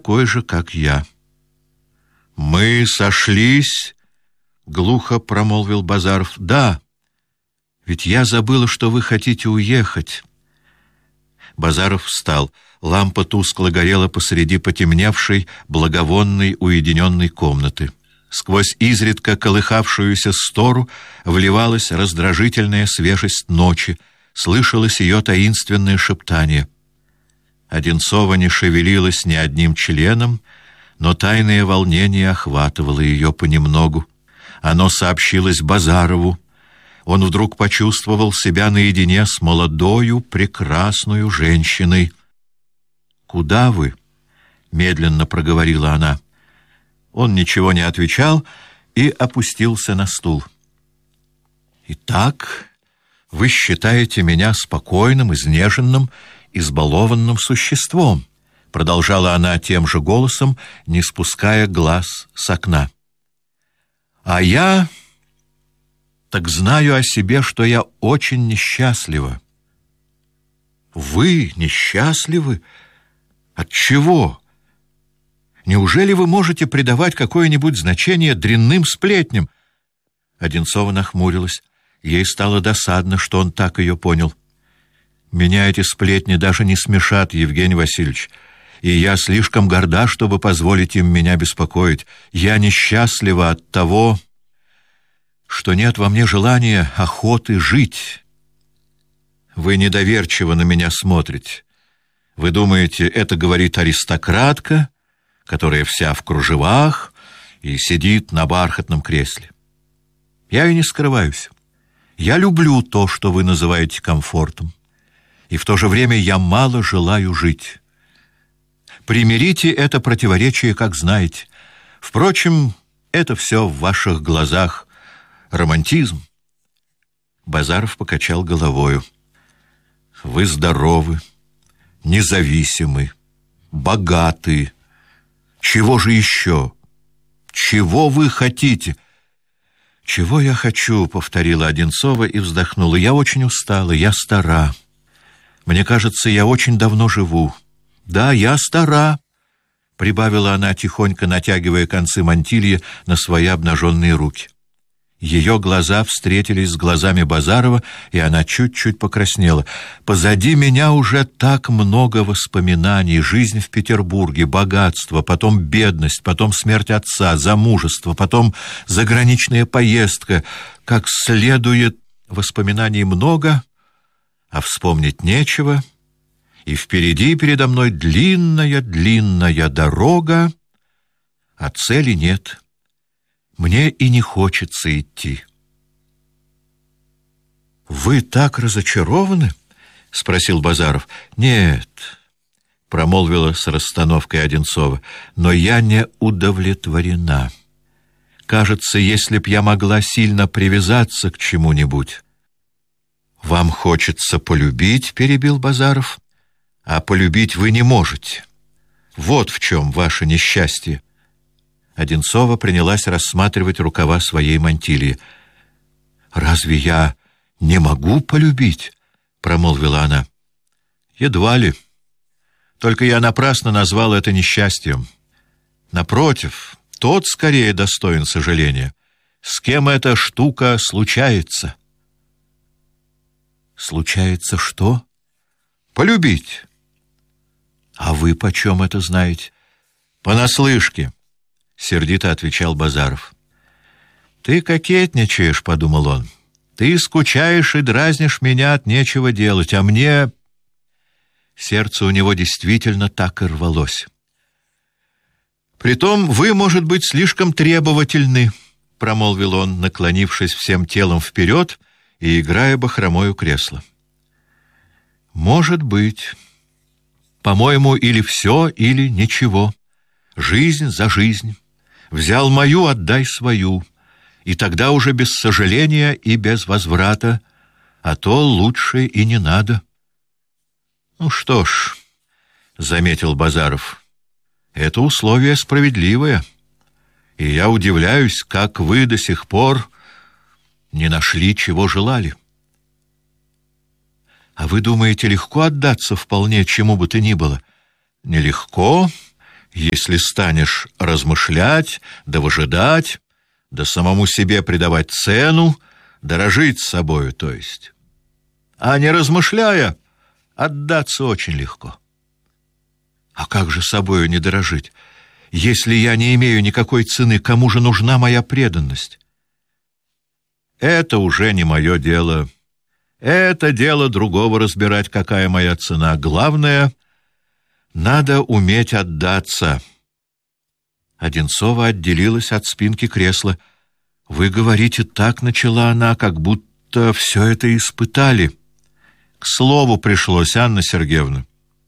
такой же, как я». «Мы сошлись?» — глухо промолвил Базаров. «Да, ведь я забыла, что вы хотите уехать». Базаров встал. Лампа тускло горела посреди потемневшей, благовонной, уединенной комнаты. Сквозь изредка колыхавшуюся стору вливалась раздражительная свежесть ночи, слышалось ее таинственное шептание. Одинцова не шевелилась ни одним членом, но тайное волнение охватывало ее понемногу. Оно сообщилось Базарову. Он вдруг почувствовал себя наедине с молодою, прекрасную женщиной. «Куда вы?» — медленно проговорила она. Он ничего не отвечал и опустился на стул. «Итак, вы считаете меня спокойным, изнеженным, избалованным существом», — продолжала она тем же голосом, не спуская глаз с окна. «А я так знаю о себе, что я очень несчастлива». «Вы несчастливы? От чего? Неужели вы можете придавать какое-нибудь значение дрянным сплетням?» Одинцова нахмурилась. Ей стало досадно, что он так ее понял. «Меня эти сплетни даже не смешат, Евгений Васильевич, и я слишком горда, чтобы позволить им меня беспокоить. Я несчастлива от того, что нет во мне желания, охоты жить. Вы недоверчиво на меня смотрите. Вы думаете, это говорит аристократка, которая вся в кружевах и сидит на бархатном кресле. Я и не скрываюсь. Я люблю то, что вы называете комфортом, и в то же время я мало желаю жить. Примирите это противоречие, как знаете. Впрочем, это все в ваших глазах романтизм». Базаров покачал головою. «Вы здоровы, независимы, богаты. Чего же еще? Чего вы хотите?» «Чего я хочу?» — повторила Одинцова и вздохнула. «Я очень устала, я стара. Мне кажется, я очень давно живу. Да, я стара», — прибавила она, тихонько натягивая концы мантильи на свои обнаженные руки. Ее глаза встретились с глазами Базарова, и она чуть-чуть покраснела. «Позади меня уже так много воспоминаний. Жизнь в Петербурге, богатство, потом бедность, потом смерть отца, замужество, потом заграничная поездка. Как следует, воспоминаний много, а вспомнить нечего. И впереди передо мной длинная дорога, а цели нет. Мне и не хочется идти». «Вы так разочарованы?» — спросил Базаров. «Нет», — промолвила с расстановкой Одинцова, — «но я не удовлетворена. Кажется, если б я могла сильно привязаться к чему-нибудь». «Вам хочется полюбить», — перебил Базаров, — «а полюбить вы не можете. Вот в чем ваше несчастье». Одинцова принялась рассматривать рукава своей мантильи. «Разве я не могу полюбить?» — промолвила она. «Едва ли. Только я напрасно назвал это несчастьем. Напротив, тот скорее достоин сожаления, с кем эта штука случается». «Случается что?» «Полюбить». «А вы почем это знаете?» «Понаслышке», — сердито отвечал Базаров. «Ты кокетничаешь», — подумал он. «Ты скучаешь и дразнишь меня от нечего делать, а мне...» Сердце у него действительно так и рвалось. «Притом вы, может быть, слишком требовательны», — промолвил он, наклонившись всем телом вперед и играя бахромою кресла. «Может быть. По-моему, или все, или ничего. Жизнь за жизнь. Взял мою, отдай свою, и тогда уже без сожаления и без возврата, а то лучше и не надо». «Ну что ж», — заметил Базаров, — «это условие справедливое, и я удивляюсь, как вы до сих пор не нашли, чего желали». «А вы думаете, легко отдаться вполне чему бы то ни было?» «Нелегко, Если станешь размышлять, да выжидать, да самому себе придавать цену, дорожить собою, то есть, а не размышляя, отдаться очень легко. А как же собою не дорожить? Если я не имею никакой цены, кому же нужна моя преданность? Это уже не мое дело. Это дело другого разбирать, какая моя цена. Главное, надо уметь отдаться. Одинцова отделилась от спинки кресла. «Вы говорите так», — начала она, — «как будто все это испытали». «К слову пришлось, Анна Сергеевна.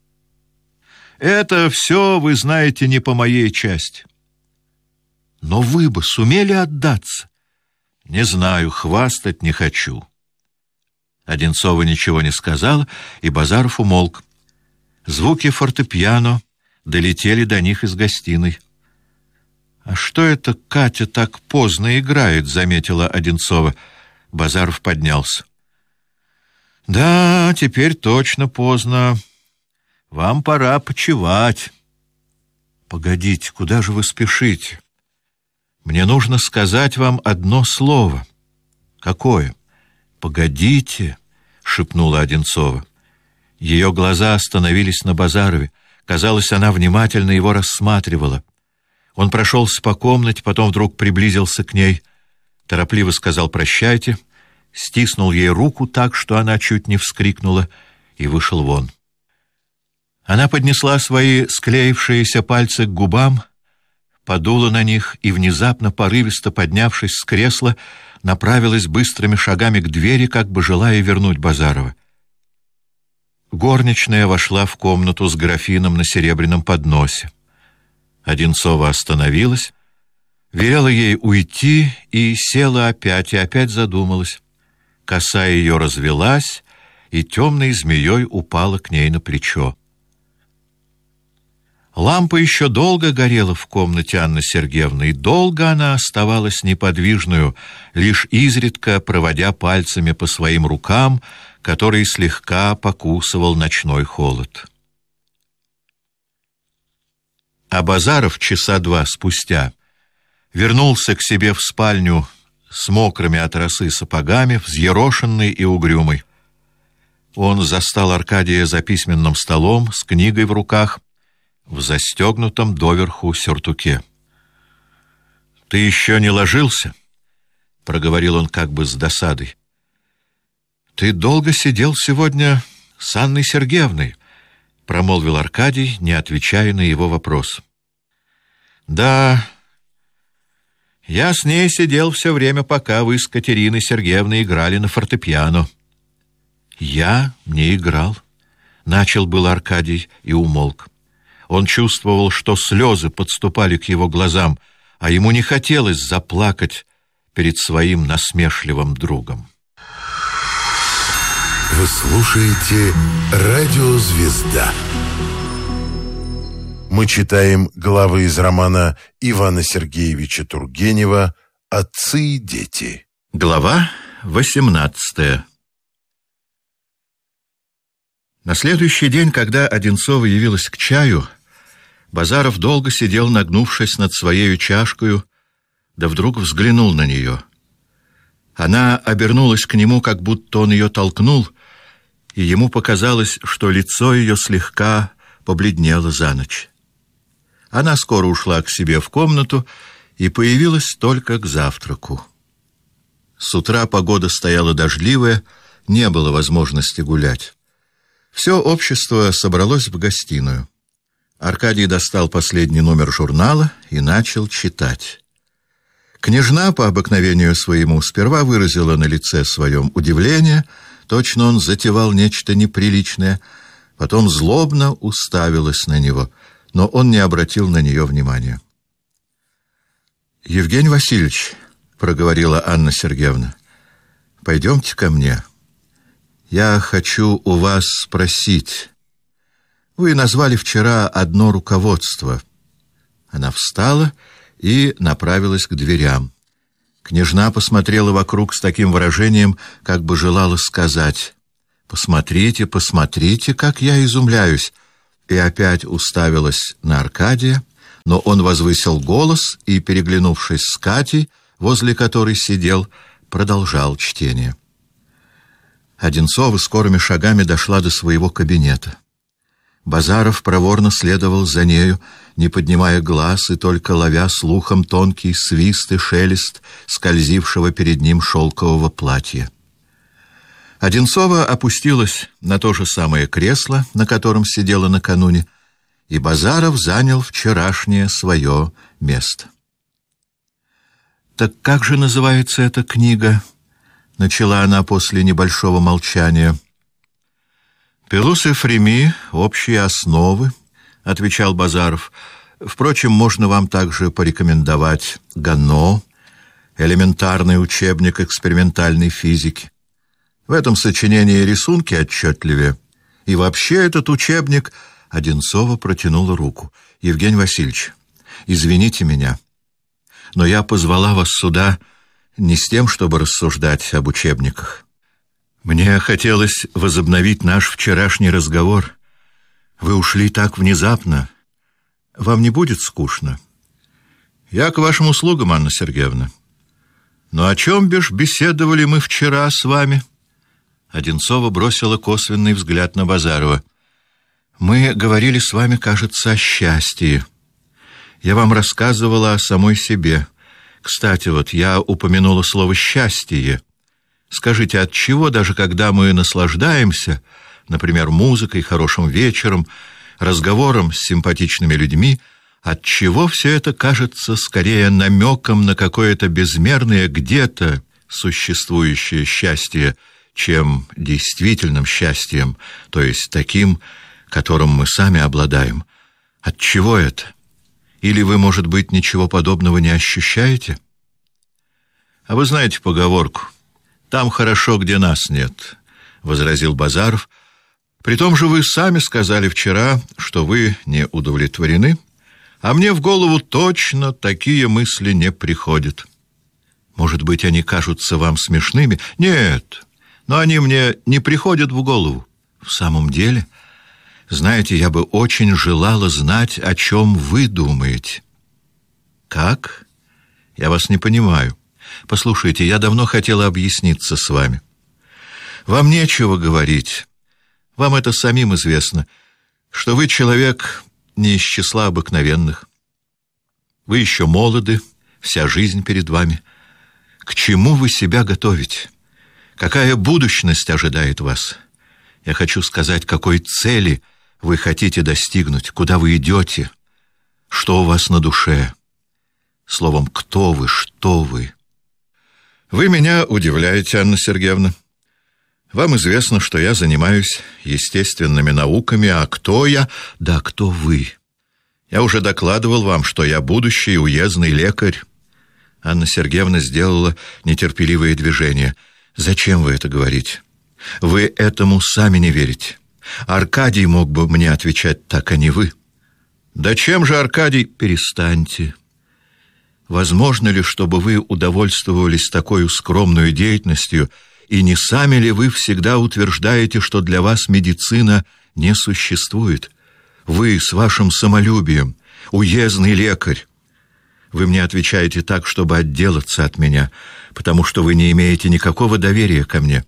Это все, вы знаете, не по моей части». «Но вы бы сумели отдаться?» «Не знаю, хвастать не хочу». Одинцова ничего не сказала, и Базаров умолк. Звуки фортепиано долетели до них из гостиной. «А что это Катя так поздно играет?» — заметила Одинцова. Базаров поднялся. «Да, теперь точно поздно. Вам пора почивать». «Погодите, куда же вы спешите? Мне нужно сказать вам одно слово». «Какое?» «Погодите», — шепнула Одинцова. Ее глаза остановились на Базарове. Казалось, она внимательно его рассматривала. Он прошелся по комнате, потом вдруг приблизился к ней, торопливо сказал «прощайте», стиснул ей руку так, что она чуть не вскрикнула, и вышел вон. Она поднесла свои склеившиеся пальцы к губам, подула на них и, внезапно, порывисто поднявшись с кресла, направилась быстрыми шагами к двери, как бы желая вернуть Базарова. Горничная вошла в комнату с графином на серебряном подносе. Одинцова остановилась, велела ей уйти и села опять, и опять задумалась. Коса ее развелась, и темной змеей упала к ней на плечо. Лампа еще долго горела в комнате Анны Сергеевны, и долго она оставалась неподвижную, лишь изредка проводя пальцами по своим рукам, которые слегка покусывал ночной холод. А Базаров часа два спустя вернулся к себе в спальню с мокрыми от росы сапогами, взъерошенный и угрюмый. Он застал Аркадия за письменным столом с книгой в руках, в застегнутом доверху сюртуке. «Ты еще не ложился?» — проговорил он как бы с досадой. «Ты долго сидел сегодня с Анной Сергеевной?» — промолвил Аркадий, не отвечая на его вопрос. «Да, я с ней сидел все время, пока вы с Катериной Сергеевной играли на фортепиано». «Я не играл», — начал был Аркадий и умолк. Он чувствовал, что слезы подступали к его глазам, а ему не хотелось заплакать перед своим насмешливым другом. Вы слушаете «Радио Звезда». Мы читаем главы из романа Ивана Сергеевича Тургенева «Отцы и дети». Глава 18. На следующий день, когда Одинцова явилась к чаю, Базаров долго сидел, нагнувшись над своею чашкою, да вдруг взглянул на нее. Она обернулась к нему, как будто он ее толкнул, и ему показалось, что лицо ее слегка побледнело за ночь. Она скоро ушла к себе в комнату и появилась только к завтраку. С утра погода стояла дождливая, не было возможности гулять. Все общество собралось в гостиную. Аркадий достал последний номер журнала и начал читать. Княжна, по обыкновению своему, сперва выразила на лице своем удивление, точно он затевал нечто неприличное, потом злобно уставилась на него, но он не обратил на нее внимания. «Евгений Васильевич», — проговорила Анна Сергеевна, — «пойдемте ко мне. Я хочу у вас спросить. Вы назвали вчера одно руководство». Она встала и направилась к дверям. Княжна посмотрела вокруг с таким выражением, как бы желала сказать: «Посмотрите, посмотрите, как я изумляюсь», и опять уставилась на Аркадия, Но он возвысил голос и, переглянувшись с Катей, возле которой сидел, продолжал чтение. Одинцова скорыми шагами дошла до своего кабинета. Базаров проворно следовал за нею, не поднимая глаз и только ловя слухом тонкий свист и шелест скользившего перед ним шелкового платья. Одинцова опустилась на то же самое кресло, на котором сидела накануне, и Базаров занял вчерашнее свое место. «Так как же называется эта книга?» — начала она после небольшого молчания. «Пелус и Фреми. Общие основы», — отвечал Базаров. «Впрочем, можно вам также порекомендовать Ганно, элементарный учебник экспериментальной физики. В этом сочинении рисунки отчетливее. И вообще этот учебник...» Одинцова протянула руку. «Евгений Васильевич, извините меня, но я позвала вас сюда не с тем, чтобы рассуждать об учебниках. Мне хотелось возобновить наш вчерашний разговор. Вы ушли так внезапно. Вам не будет скучно?» «Я к вашим услугам, Анна Сергеевна. Но о чем бишь беседовали мы вчера с вами?» Одинцова бросила косвенный взгляд на Базарова. «Мы говорили с вами, кажется, о счастье. Я вам рассказывала о самой себе. Кстати, вот я упомянула слово «счастье». Скажите, от чего, даже когда мы наслаждаемся, например, музыкой, хорошим вечером, разговором с симпатичными людьми, от чего все это кажется скорее намеком на какое-то безмерное где-то существующее счастье, чем действительным счастьем, то есть таким, которым мы сами обладаем? От чего это? Или вы, может быть, ничего подобного не ощущаете? А вы знаете поговорку «Там хорошо, где нас нет», — возразил Базаров. «При том же вы сами сказали вчера, что вы не удовлетворены, а мне в голову точно такие мысли не приходят. Может быть, они кажутся вам смешными? Нет, но они мне не приходят в голову. В самом деле, знаете, я бы очень желала знать, о чем вы думаете». «Как? Я вас не понимаю. Послушайте, я давно хотела объясниться с вами. Вам нечего говорить. Вам это самим известно, что вы человек не из числа обыкновенных. Вы еще молоды, вся жизнь перед вами. К чему вы себя готовите? Какая будущность ожидает вас? Я хочу сказать, какой цели вы хотите достигнуть, куда вы идете, что у вас на душе. Словом, кто вы, что вы? Вы меня удивляете, Анна Сергеевна. Вам известно, что я занимаюсь естественными науками, а кто я? Да, кто вы? Я уже докладывал вам, что я будущий уездный лекарь. Анна Сергеевна сделала нетерпеливое движение. Зачем вы это говорите? Вы этому сами не верите. Аркадий мог бы мне отвечать так, а не вы. Да чем же Аркадий? Перестаньте. Возможно ли, чтобы вы удовольствовались такой скромной деятельностью, и не сами ли вы всегда утверждаете, что для вас медицина не существует? Вы с вашим самолюбием, уездный лекарь. Вы мне отвечаете так, чтобы отделаться от меня, потому что вы не имеете никакого доверия ко мне.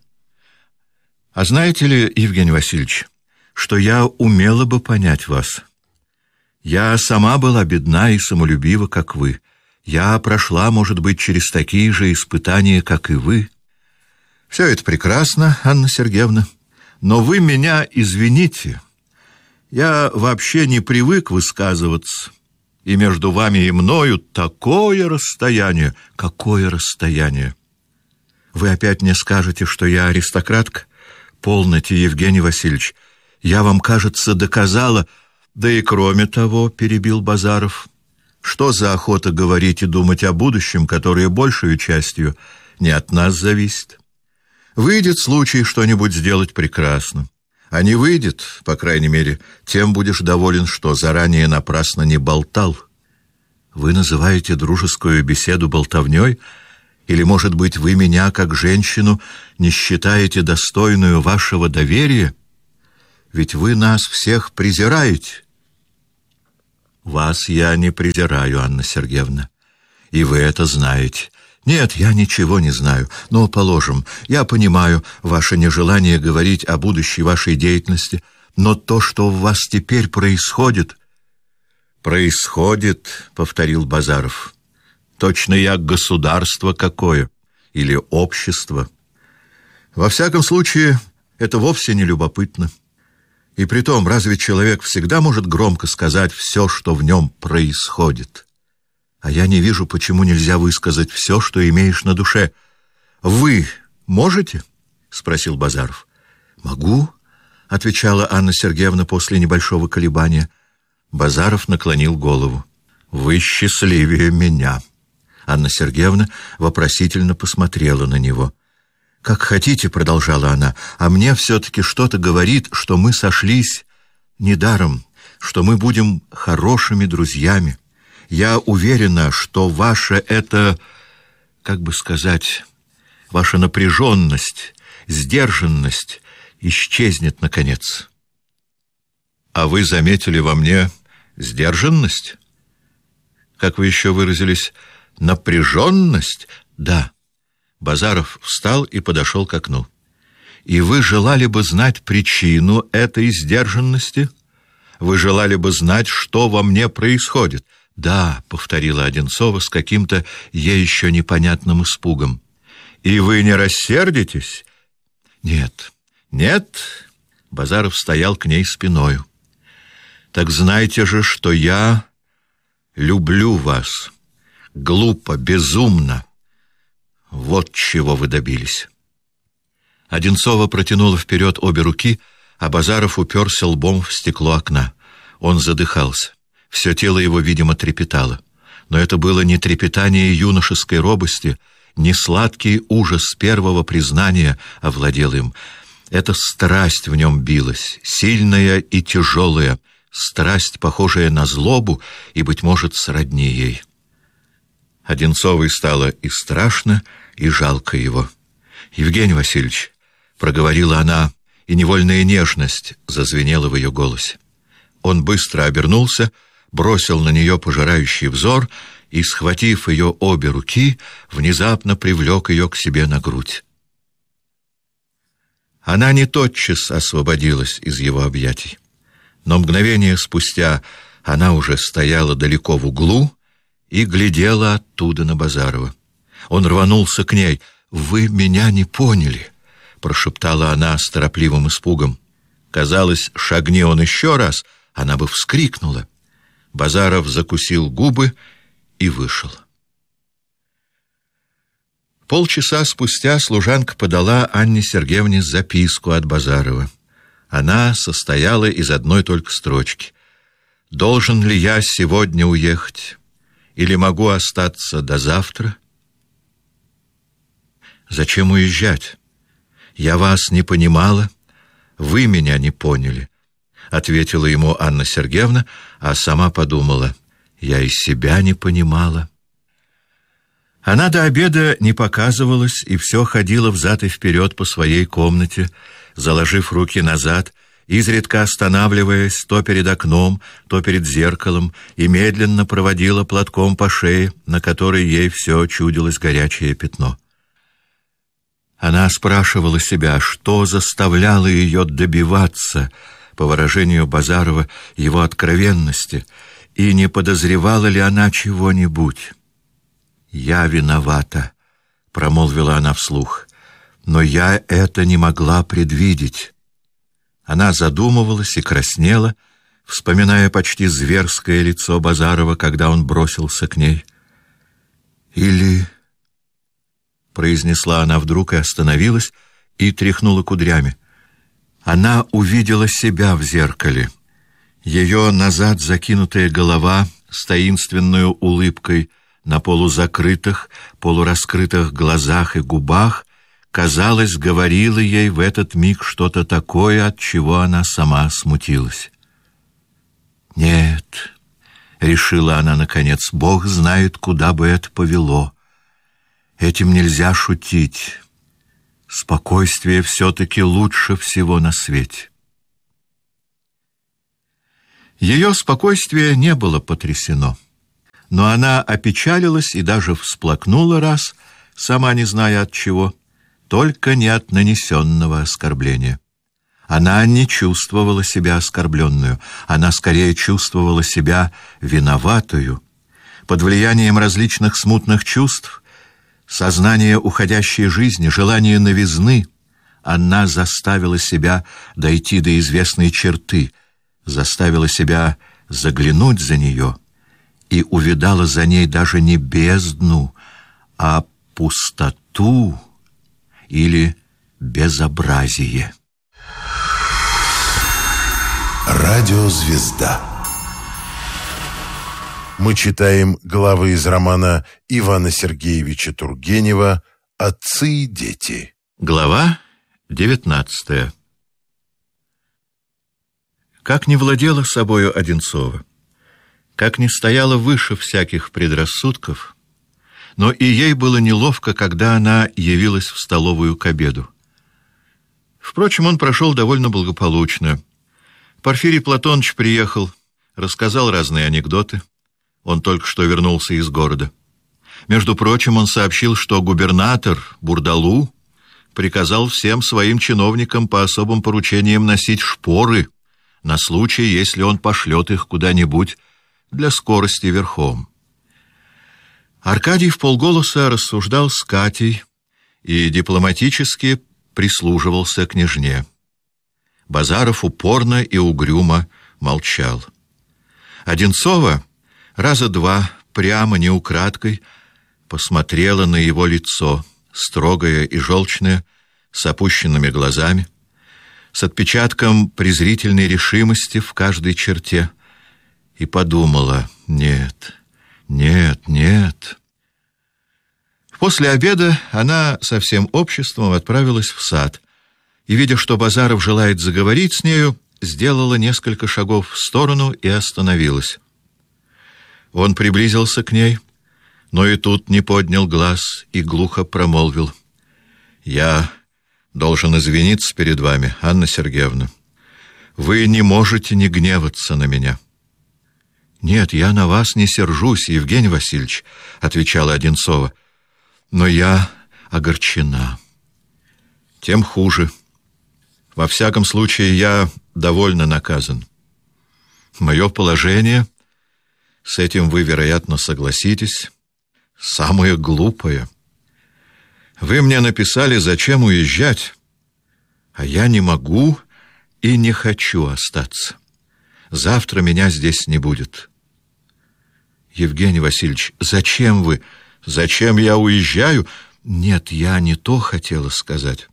А знаете ли, Евгений Васильевич, что я умела бы понять вас? Я сама была бедна и самолюбива, как вы. Я прошла, может быть, через такие же испытания, как и вы. Все это прекрасно, Анна Сергеевна, но вы меня извините. Я вообще не привык высказываться, и между вами и мною такое расстояние. Какое расстояние? Вы опять мне скажете, что я аристократка? Полноте, Евгений Васильевич, я вам, кажется, доказала. Да и кроме того, перебил Базаров, что за охота говорить и думать о будущем, которое большей частью не от нас зависит? Выйдет случай что-нибудь сделать прекрасно, а не выйдет, по крайней мере, тем будешь доволен, что заранее напрасно не болтал. Вы называете дружескую беседу болтовней? Или, может быть, вы меня, как женщину, не считаете достойную вашего доверия? Ведь вы нас всех презираете. Вас я не презираю, Анна Сергеевна, и вы это знаете. Нет, я ничего не знаю, но, положим, я понимаю ваше нежелание говорить о будущей вашей деятельности, но то, что у вас теперь происходит... «Происходит», — повторил Базаров, — «точно я государство какое или общество. Во всяком случае, это вовсе не любопытно. И притом, разве человек всегда может громко сказать все, что в нем происходит? А я не вижу, почему нельзя высказать все, что имеешь на душе. Вы можете?» — спросил Базаров. «Могу», — отвечала Анна Сергеевна после небольшого колебания. Базаров наклонил голову. «Вы счастливее меня». Анна Сергеевна вопросительно посмотрела на него. «Как хотите», — продолжала она, — «а мне все-таки что-то говорит, что мы сошлись недаром, что мы будем хорошими друзьями. Я уверена, что ваша это, как бы сказать, ваша напряженность, сдержанность исчезнет наконец». «А вы заметили во мне сдержанность? Как вы еще выразились, напряженность?» «Да». Базаров встал и подошел к окну. «И вы желали бы знать причину этой сдержанности? Вы желали бы знать, что во мне происходит?» «Да», — повторила Одинцова с каким-то ей еще непонятным испугом. «И вы не рассердитесь?» «Нет». «Нет?» — Базаров стоял к ней спиною. «Так знайте же, что я люблю вас. Глупо, безумно. Вот чего вы добились». Одинцова протянула вперед обе руки, а Базаров уперся лбом в стекло окна. Он задыхался. Все тело его, видимо, трепетало. Но это было не трепетание юношеской робости, не сладкий ужас первого признания овладел им. Эта страсть в нем билась, сильная и тяжелая, страсть, похожая на злобу и, быть может, сродни ей. Одинцовой стало и страшно, и жалко его. «Евгений Васильевич», — проговорила она, и невольная нежность зазвенела в ее голосе. Он быстро обернулся, бросил на нее пожирающий взор и, схватив ее обе руки, внезапно привлек ее к себе на грудь. Она не тотчас освободилась из его объятий, но мгновение спустя она уже стояла далеко в углу и глядела оттуда на Базарова. Он рванулся к ней. «Вы меня не поняли», — прошептала она с торопливым испугом. Казалось, шагни он еще раз, она бы вскрикнула. Базаров закусил губы и вышел. Полчаса спустя служанка подала Анне Сергеевне записку от Базарова. Она состояла из одной только строчки. «Должен ли я сегодня уехать? Или могу остаться до завтра?» «Зачем уезжать? Я вас не понимала, вы меня не поняли», — ответила ему Анна Сергеевна, а сама подумала: «Я и себя не понимала». Она до обеда не показывалась и все ходила взад и вперед по своей комнате, заложив руки назад, изредка останавливаясь то перед окном, то перед зеркалом, и медленно проводила платком по шее, на которой ей все чудилось горячее пятно. Она спрашивала себя, что заставляло ее добиваться, по выражению Базарова, его откровенности, и не подозревала ли она чего-нибудь. «Я виновата», — промолвила она вслух, — «но я это не могла предвидеть». Она задумывалась и краснела, вспоминая почти зверское лицо Базарова, когда он бросился к ней. «Или...» — произнесла она вдруг и остановилась, и тряхнула кудрями. Она увидела себя в зеркале. Ее назад закинутая голова с таинственной улыбкой на полузакрытых, полураскрытых глазах и губах, казалось, говорила ей в этот миг что-то такое, от чего она сама смутилась. «Нет», — решила она наконец, — «Бог знает, куда бы это повело. Этим нельзя шутить. Спокойствие все-таки лучше всего на свете». Ее спокойствие не было потрясено, но она опечалилась и даже всплакнула раз, сама не зная от чего, только не от нанесенного оскорбления. Она не чувствовала себя оскорбленную, она скорее чувствовала себя виноватую. Под влиянием различных смутных чувств, сознания уходящей жизни, желания новизны, она заставила себя дойти до известной черты, заставила себя заглянуть за нее и увидала за ней даже не бездну, а пустоту или безобразие. Радиозвезда. Мы читаем главы из романа Ивана Сергеевича Тургенева «Отцы и дети». Глава 19. Как не владела собою Одинцова, как не стояла выше всяких предрассудков, но и ей было неловко, когда она явилась в столовую к обеду. Впрочем, он прошел довольно благополучно. Порфирий Платоныч приехал, рассказал разные анекдоты. Он только что вернулся из города. Между прочим, он сообщил, что губернатор Бурдалу приказал всем своим чиновникам по особым поручениям носить шпоры на случай, если он пошлет их куда-нибудь для скорости верхом. Аркадий вполголоса рассуждал с Катей и дипломатически прислуживался княжне. Базаров упорно и угрюмо молчал. Одинцова раза два, прямо, не украдкой, посмотрела на его лицо, строгое и желчное, с опущенными глазами, с отпечатком презрительной решимости в каждой черте, и подумала: нет, нет, нет. После обеда она со всем обществом отправилась в сад, и, видя, что Базаров желает заговорить с нею, сделала несколько шагов в сторону и остановилась. Он приблизился к ней, но и тут не поднял глаз и глухо промолвил: «Я должен извиниться перед вами, Анна Сергеевна. Вы не можете не гневаться на меня». «Нет, я на вас не сержусь, Евгений Васильевич», — отвечала Одинцова. «Но я огорчена». «Тем хуже. Во всяком случае, я довольно наказан. Мое положение, с этим вы, вероятно, согласитесь, самое глупое. Вы мне написали, зачем уезжать, а я не могу и не хочу остаться. Завтра меня здесь не будет». «Евгений Васильевич, зачем вы? Зачем я уезжаю? Нет, я не то хотела сказать».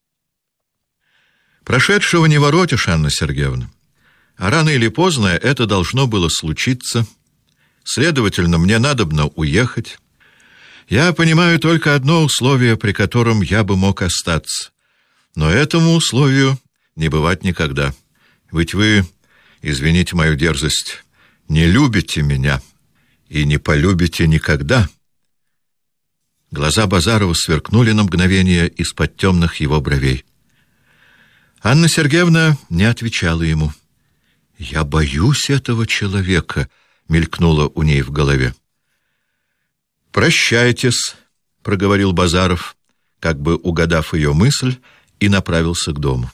«Прошедшего не воротишь, Анна Сергеевна. А рано или поздно это должно было случиться. Следовательно, мне надобно уехать. Я понимаю только одно условие, при котором я бы мог остаться. Но этому условию не бывать никогда. Ведь вы, извините мою дерзость, не любите меня и не полюбите никогда». Глаза Базарова сверкнули на мгновение из-под темных его бровей. Анна Сергеевна не отвечала ему. «Я боюсь этого человека», — мелькнуло у ней в голове. «Прощайтесь», — проговорил Базаров, как бы угадав ее мысль, и направился к дому.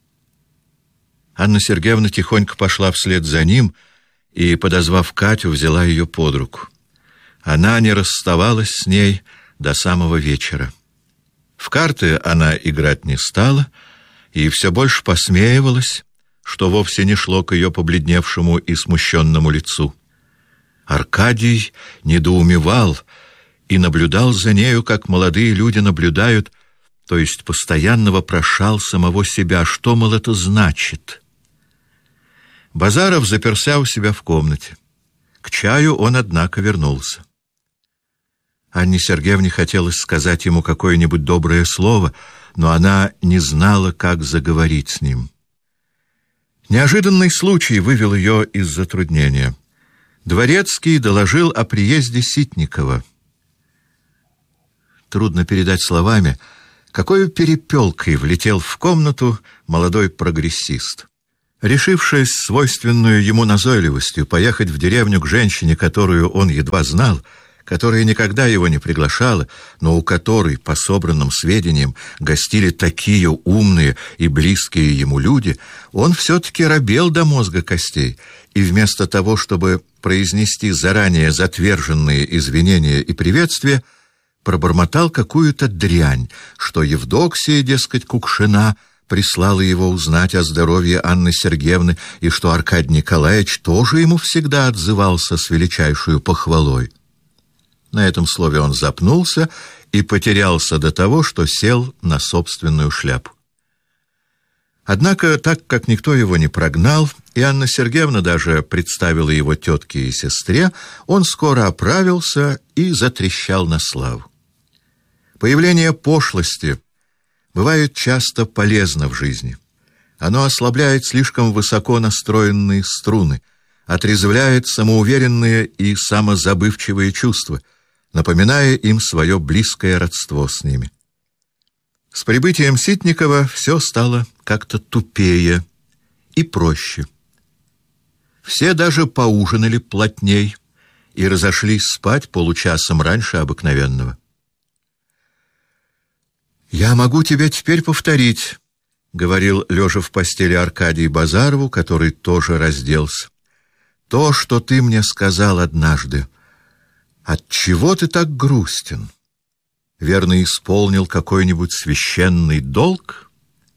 Анна Сергеевна тихонько пошла вслед за ним и, подозвав Катю, взяла ее под руку. Она не расставалась с ней до самого вечера. В карты она играть не стала и все больше посмеивалась, что вовсе не шло к ее побледневшему и смущенному лицу. Аркадий недоумевал и наблюдал за нею, как молодые люди наблюдают, то есть постоянно вопрошал самого себя, что, мол, это значит. Базаров заперся у себя в комнате. К чаю он, однако, вернулся. Анне Сергеевне хотелось сказать ему какое-нибудь доброе слово, но она не знала, как заговорить с ним. Неожиданный случай вывел ее из затруднения. Дворецкий доложил о приезде Ситникова. Трудно передать словами, какой перепелкой влетел в комнату молодой прогрессист. Решившись свойственную ему назойливостью поехать в деревню к женщине, которую он едва знал, которая никогда его не приглашала, но у которой, по собранным сведениям, гостили такие умные и близкие ему люди, он все-таки робел до мозга костей, и вместо того, чтобы произнести заранее затверженные извинения и приветствия, пробормотал какую-то дрянь, что Евдоксия, дескать, Кукшина, прислала его узнать о здоровье Анны Сергеевны, и что Аркадий Николаевич тоже ему всегда отзывался с величайшую похвалой. На этом слове он запнулся и потерялся до того, что сел на собственную шляпу. Однако, так как никто его не прогнал, и Анна Сергеевна даже представила его тетке и сестре, он скоро оправился и затрещал на славу. Появление пошлости бывает часто полезно в жизни. Оно ослабляет слишком высоко настроенные струны, отрезвляет самоуверенные и самозабывчивые чувства, напоминая им свое близкое родство с ними. С прибытием Ситникова все стало как-то тупее и проще. Все даже поужинали плотней и разошлись спать получасом раньше обыкновенного. «Я могу тебе теперь повторить», — говорил, лежа в постели, Аркадий Базарову, который тоже разделся. «То, что ты мне сказал однажды. Отчего ты так грустен? Верно, исполнил какой-нибудь священный долг?»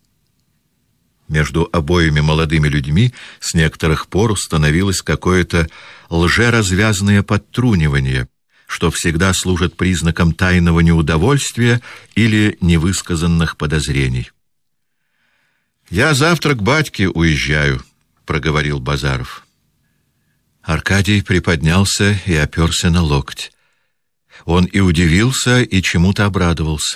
Между обоими молодыми людьми с некоторых пор установилось какое-то лжеразвязное подтрунивание, что всегда служит признаком тайного неудовольствия или невысказанных подозрений. «Я завтра к батьке уезжаю», — проговорил Базаров. Аркадий приподнялся и оперся на локоть. Он и удивился, и чему-то обрадовался.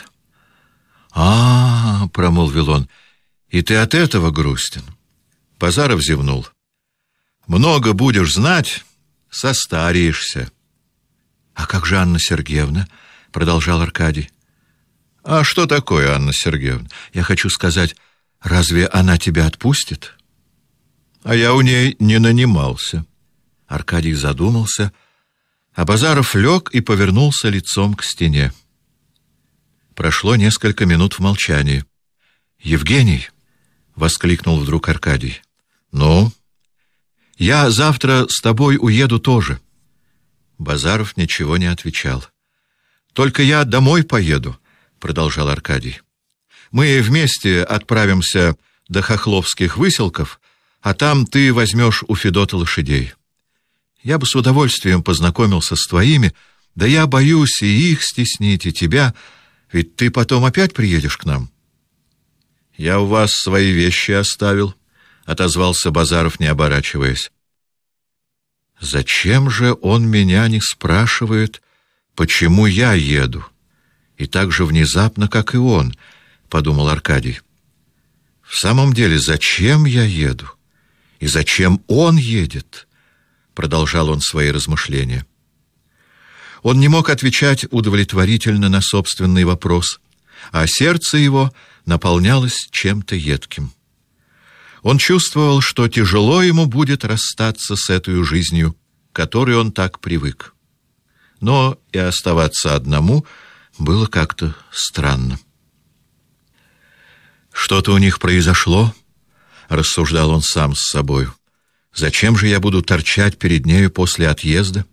Промолвил он, — и ты от этого грустен? Базаров зевнул. «Много будешь знать, состареешься». «А как же Анна Сергеевна?» — продолжал Аркадий. «А что такое Анна Сергеевна? Я хочу сказать, разве она тебя отпустит?» «А я у ней не нанимался». Аркадий задумался, а Базаров лег и повернулся лицом к стене. Прошло несколько минут в молчании. «Евгений!» — воскликнул вдруг Аркадий. «Ну?» «Я завтра с тобой уеду тоже». Базаров ничего не отвечал. «Только я домой поеду», — продолжал Аркадий. «Мы вместе отправимся до Хохловских выселков, а там ты возьмешь у Федота лошадей. Я бы с удовольствием познакомился с твоими, да я боюсь и их стеснить, и тебя, ведь ты потом опять приедешь к нам». «Я у вас свои вещи оставил», — отозвался Базаров, не оборачиваясь. «Зачем же он меня не спрашивает, почему я еду? И так же внезапно, как и он», — подумал Аркадий. «В самом деле, зачем я еду? И зачем он едет?» — продолжал он свои размышления. Он не мог отвечать удовлетворительно на собственный вопрос, а сердце его наполнялось чем-то едким. Он чувствовал, что тяжело ему будет расстаться с этой жизнью, к которой он так привык. Но и оставаться одному было как-то странно. «Что-то у них произошло», — рассуждал он сам с собою. «Зачем же я буду торчать перед нею после отъезда?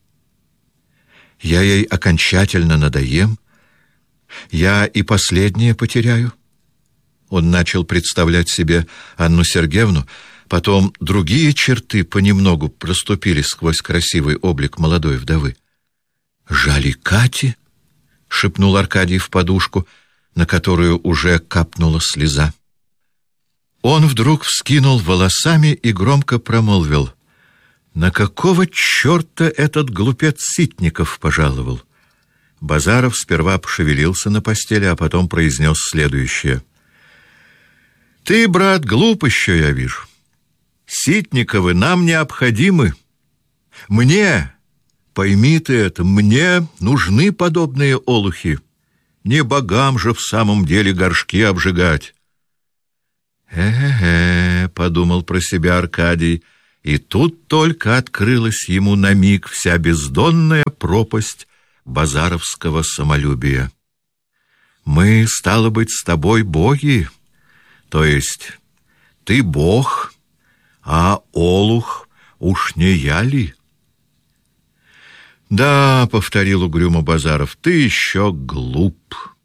Я ей окончательно надоем. Я и последнее потеряю». Он начал представлять себе Анну Сергеевну, потом другие черты понемногу проступили сквозь красивый облик молодой вдовы. «Жаль и Кати», — шепнул Аркадий в подушку, на которую уже капнула слеза. Он вдруг вскинул волосами и громко промолвил: «На какого черта этот глупец Ситников пожаловал?» Базаров сперва пошевелился на постели, а потом произнес следующее: «Ты, брат, глуп еще, я вижу. Ситниковы нам необходимы. Мне, пойми ты это, мне нужны подобные олухи. Не богам же в самом деле горшки обжигать». подумал про себя Аркадий, и тут только открылась ему на миг вся бездонная пропасть базаровского самолюбия. Мы, стало быть, с тобой боги, то есть ты бог, а олух уж не я ли? Да, — повторил угрюмо Базаров, — ты еще глуп.